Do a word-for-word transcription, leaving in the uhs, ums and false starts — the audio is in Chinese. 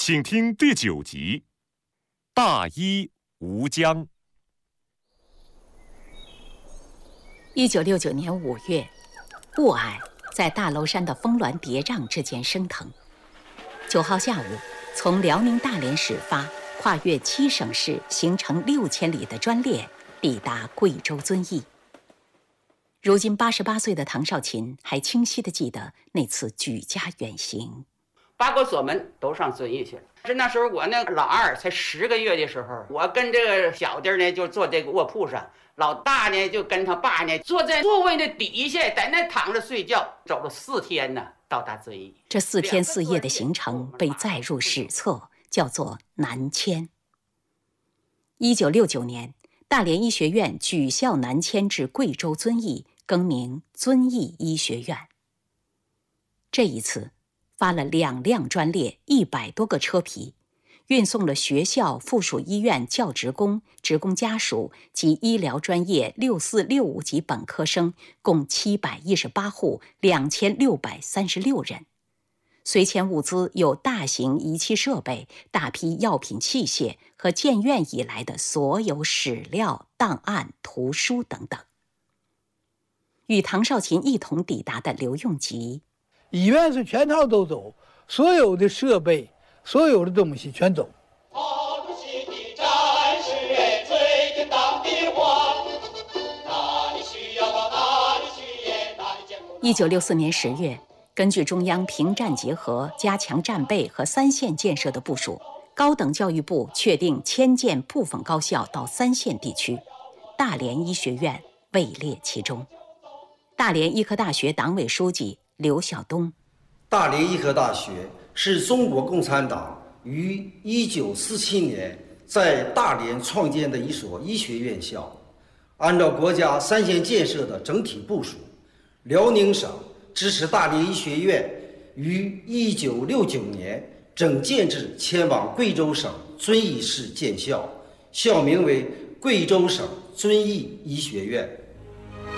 请听第九集《大医吴江》。 一九六九年五月，雾霭在大娄山的峰峦叠嶂之间升腾。九号下午，从辽宁大连始发，跨越七省市，行程六千里的专列抵达贵州遵义。如今八十八岁的唐少琴还清晰地记得那次举家远行。 八国锁门都上遵义去了。是那时候我那老二才十个月的时候，我跟这个小弟呢就坐这个卧铺上，老大呢就跟他爸呢坐在座位的底下，在那躺着睡觉。走了四天呢，到达遵义。 这四天四夜的行程被载入史册，叫做南迁。一九六九年，大连医学院举校南迁至贵州遵义，更名遵义医学院。这一次发了两辆专列，一百多个车皮，运送了学校附属医院教职工、职工家属及医疗专业六四六五级本科生共七百一十八户，两千六百三十六人。随迁物资有大型仪器设备、大批药品器械和建院以来的所有史料、档案、图书等等。与唐少琴一同抵达的刘用吉， 医院是全套都走，所有的设备、所有的东西全走。 一九六四年十月，根据中央平战结合、加强战备和三线建设的部署，高等教育部确定迁建部分高校到三线地区，大连医学院位列其中。大连医科大学党委书记刘晓东： 大连医科大学是中国共产党于一九四七年在大连创建的一所医学院校，按照国家三线建设的整体部署，辽宁省支持大连医学院于一九六九年整建制迁往贵州省遵义市建校，校名为贵州省遵义医学院。